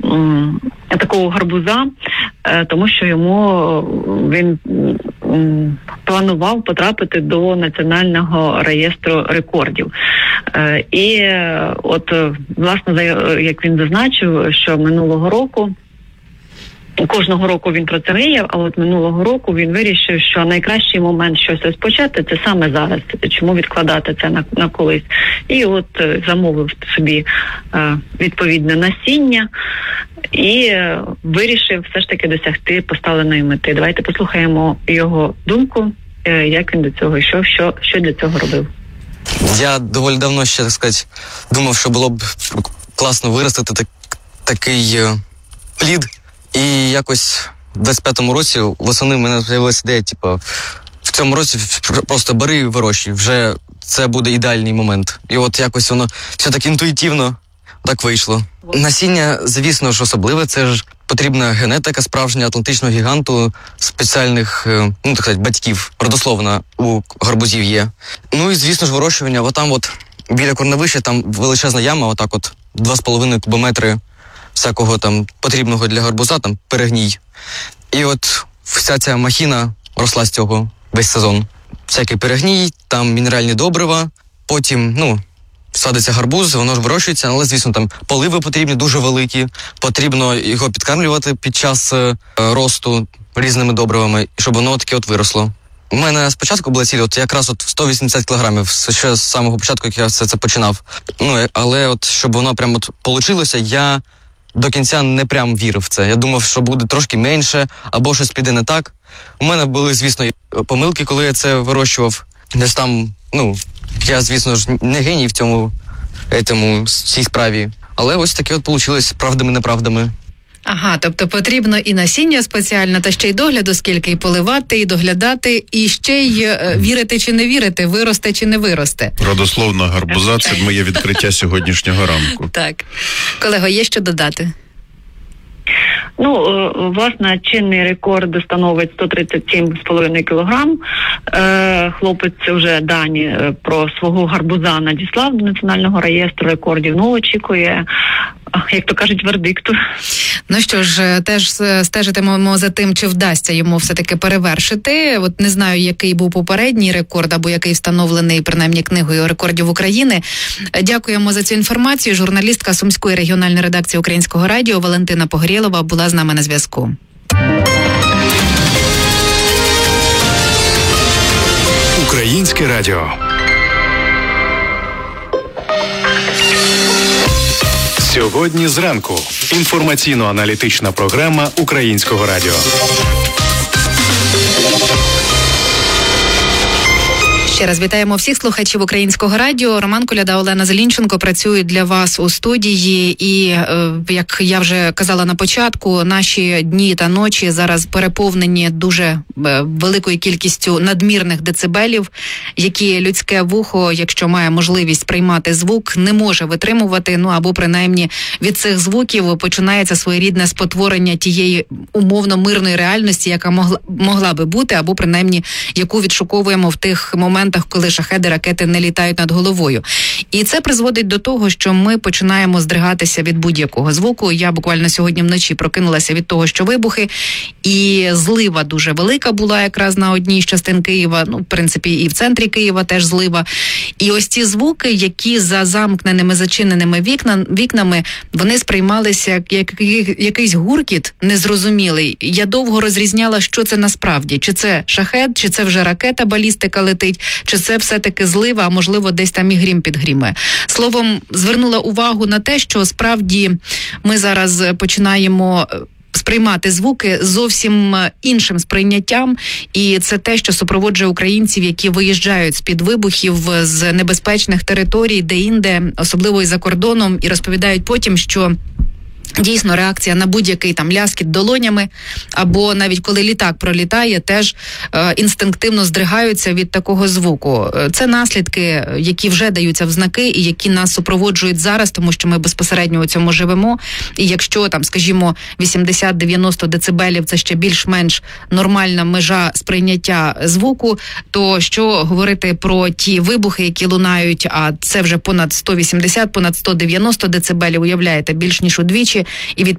такого гарбуза, тому що він планував потрапити до Національного реєстру рекордів. І от, власне, як він зазначив, що минулого року, кожного року він про це мріяв, а от минулого року він вирішив, що найкращий момент щось розпочати – це саме зараз. Чому відкладати це на колись? І от замовив собі відповідне насіння і вирішив все ж таки досягти поставленої мети. Давайте послухаємо його думку, як він до цього йшов, що для цього робив. Я доволі давно ще, так сказати, думав, що було б класно виростити такий плід. І якось в 25-му році восени в мене з'явилася ідея, в цьому році просто бери і вирощуй, вже це буде ідеальний момент. І от якось воно все так інтуїтивно так вийшло. Насіння, звісно ж, особливе, це ж потрібна генетика справжня атлантичного гіганту, спеціальних, так сказати, батьків, родословна у гарбузів є. Ну і, звісно ж, вирощування, отам біля корневища, там величезна яма, 2,5 кубометри всякого там потрібного для гарбуза, там перегній. І от вся ця махіна росла з цього весь сезон. Всякий перегній, там мінеральні добрива, потім, садиться гарбуз, воно ж вирощується, але, звісно, там поливи потрібні, дуже великі, потрібно його підкармлювати під час росту різними добривами, щоб воно таке виросло. У мене спочатку була ціль якраз 180 кілограмів, ще з самого початку, як я все це починав. Але щоб воно прямо получилося, я до кінця не прям вірив в це. Я думав, що буде трошки менше, або щось піде не так. У мене були, звісно, помилки, коли я це вирощував. Десь там, я, звісно ж, не геній в цій справі. Але ось таке вийшло, правдами-неправдами. Ага, тобто потрібно і насіння спеціальне, та ще й догляду, скільки, і поливати, і доглядати, і ще й вірити чи не вірити, виросте чи не виросте. Родословна гарбуза – це моє відкриття сьогоднішнього ранку. Так. Колего, є що додати? Власне, чинний рекорд становить 137,5 кілограм. Хлопець вже дані про свого гарбуза надіслав до Національного реєстру рекордів. Очікує, як то кажуть, вердикту. Ну що ж, теж стежитимемо за тим, чи вдасться йому все-таки перевершити. От не знаю, який був попередній рекорд, або який встановлений, принаймні, Книгою рекордів України. Дякуємо за цю інформацію. Журналістка Сумської регіональної редакції Українського радіо Валентина Погорєлова була з нами на зв'язку. Українське радіо. Сьогодні зранку. Інформаційно-аналітична програма Українського радіо. Ще раз вітаємо всіх слухачів Українського радіо. Роман Коляда, Олена Зелінченко працюють для вас у студії. І, як я вже казала на початку, наші дні та ночі зараз переповнені дуже великою кількістю надмірних децибелів, які людське вухо, якщо має можливість приймати звук, не може витримувати, або принаймні від цих звуків починається своєрідне спотворення тієї умовно мирної реальності, яка могла би бути, або принаймні яку відшуковуємо в тих моментах, коли шахеди, ракети не літають над головою. І це призводить до того, що ми починаємо здригатися від будь-якого звуку. Я буквально сьогодні вночі прокинулася від того, що вибухи, і злива дуже велика була якраз на одній з частин Києва, в принципі, і в центрі Києва теж злива. І ось ці звуки, які за замкненими, зачиненими вікнами, вони сприймалися як якийсь гуркіт незрозумілий. Я довго розрізняла, що це насправді. Чи це шахед, чи це вже ракета, балістика летить, чи це все-таки злива, а можливо десь там і грім підгрімує. Словом, звернула увагу на те, що справді ми зараз починаємо сприймати звуки зовсім іншим сприйняттям, і це те, що супроводжує українців, які виїжджають з-під вибухів з небезпечних територій, де-інде, особливо і за кордоном, і розповідають потім, що дійсно реакція на будь-який там ляскіт долонями, або навіть коли літак пролітає, теж інстинктивно здригаються від такого звуку. Це наслідки, які вже даються в знаки і які нас супроводжують зараз, тому що ми безпосередньо у цьому живемо. І якщо там, скажімо, 80-90 децибелів – це ще більш-менш нормальна межа сприйняття звуку, то що говорити про ті вибухи, які лунають, а це вже понад 180, понад 190 децибелів, уявляєте, більш ніж удвічі, і